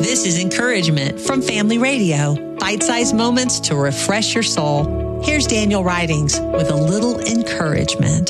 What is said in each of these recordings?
This is Encouragement from Family Radio. Bite-sized moments to refresh your soul. Here's Daniel Ridings with a little encouragement.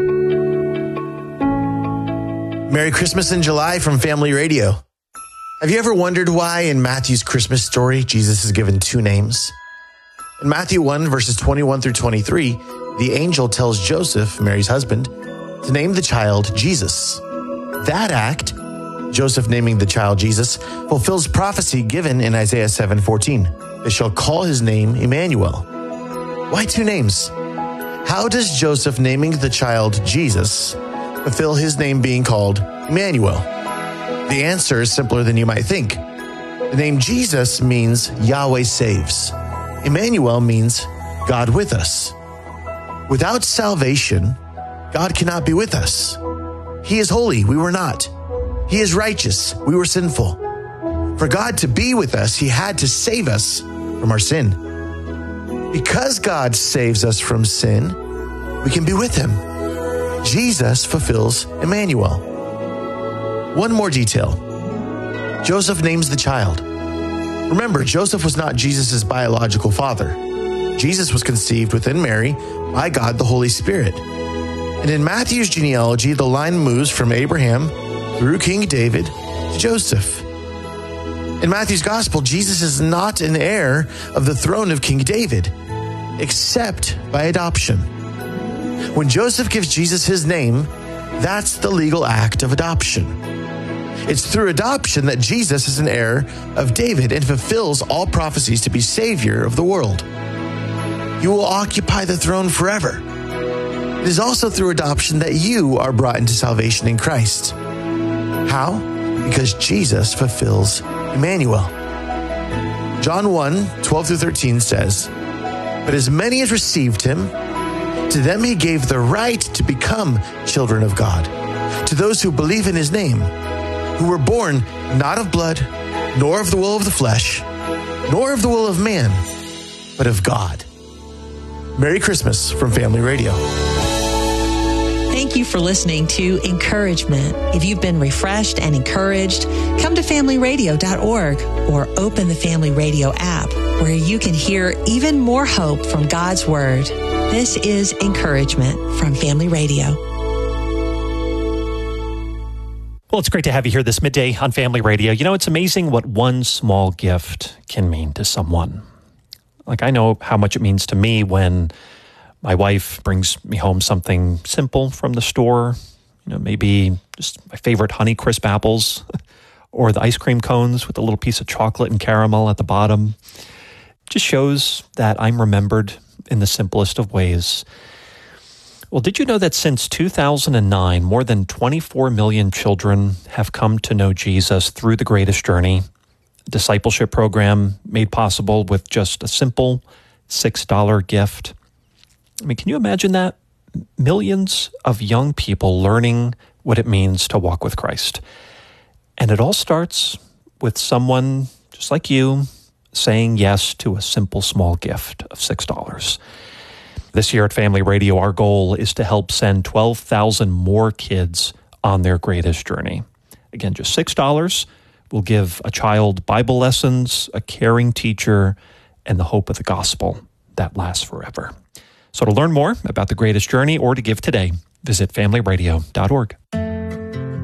Merry Christmas in July from Family Radio. Have you ever wondered why in Matthew's Christmas story, Jesus is given two names? In Matthew 1, verses 21 through 23, the angel tells Joseph, Mary's husband, to name the child Jesus. That act, Joseph naming the child Jesus, fulfills prophecy given in Isaiah 7:14. They shall call his name Emmanuel. Why two names? How does Joseph naming the child Jesus fulfill his name being called Emmanuel? The answer is simpler than you might think. The name Jesus means Yahweh saves. Emmanuel means God with us. Without salvation, God cannot be with us. He is holy, we were not. He is righteous, we were sinful. For God to be with us, he had to save us from our sin. Because God saves us from sin, we can be with him. Jesus fulfills Emmanuel. One more detail. Joseph names the child. Remember, Joseph was not Jesus' biological father. Jesus was conceived within Mary by God the Holy Spirit. And in Matthew's genealogy, the line moves from Abraham through King David to Joseph. In Matthew's gospel, Jesus is not an heir of the throne of King David, except by adoption. When Joseph gives Jesus his name, that's the legal act of adoption. It's through adoption that Jesus is an heir of David and fulfills all prophecies to be Savior of the world. He will occupy the throne forever. It is also through adoption that you are brought into salvation in Christ. How? Because Jesus fulfills Emmanuel. John 1:12-13 says, "But as many as received him, to them he gave the right to become children of God, to those who believe in his name, who were born not of blood, nor of the will of the flesh, nor of the will of man, but of God." Merry Christmas from Family Radio. Thank you for listening to Encouragement. If you've been refreshed and encouraged, come to familyradio.org or open the Family Radio app where you can hear even more hope from God's Word. This is Encouragement from Family Radio. Well, it's great to have you here this midday on Family Radio. You know, it's amazing what one small gift can mean to someone. Like, I know how much it means to me when my wife brings me home something simple from the store. You know, maybe just my favorite Honeycrisp apples or the ice cream cones with a little piece of chocolate and caramel at the bottom. It just shows that I'm remembered in the simplest of ways. Well, did you know that since 2009, more than 24 million children have come to know Jesus through the Greatest Journey, a discipleship program made possible with just a simple $6 gift? I mean, can you imagine that? Millions of young people learning what it means to walk with Christ. And it all starts with someone just like you saying yes to a simple small gift of $6. This year at Family Radio, our goal is to help send 12,000 more kids on their greatest journey. Again, just $6 will give a child Bible lessons, a caring teacher, and the hope of the gospel that lasts forever. So to learn more about the greatest journey or to give today, visit familyradio.org.